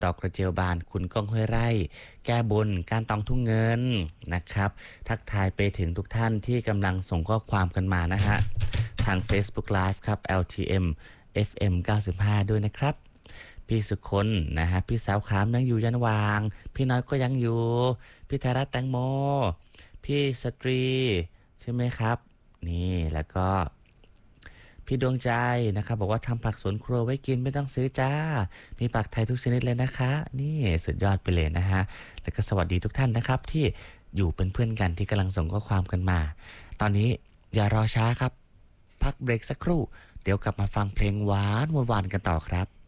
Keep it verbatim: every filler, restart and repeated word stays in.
ดอกกระเจียวบานคุณก้องห้วยไร่แก้บนการตองทุ่งเงินนะครับทักทายไปถึงทุกท่านที่กำลังส่งข้อความกันมานะฮะทาง Facebook Live ครับ แอล ที เอ็ม เอฟ เอ็ม เก้าสิบห้าด้วยนะครับพี่สุคนนะฮะพี่สาวขามยังอยู่ยันวางพี่น้อยก็ยังอยู่พี่ธารัตน์แตงโมพี่สตรีใช่ไหมครับนี่แล้วก็พี่ดวงใจนะครับบอกว่าทำผักสวนครัวไว้กินไม่ต้องซื้อจ้ามีผักไทยทุกชนิดเลยนะคะนี่สุดยอดไปเลยนะฮะแล้วก็สวัสดีทุกท่านนะครับที่อยู่เป็นเพื่อนกันที่กำลังส่งข้อความกันมาตอนนี้อย่ารอช้าครับพักเบรกสักครู่เดี๋ยวกลับมาฟังเพลงหวานหวานกันต่อครับ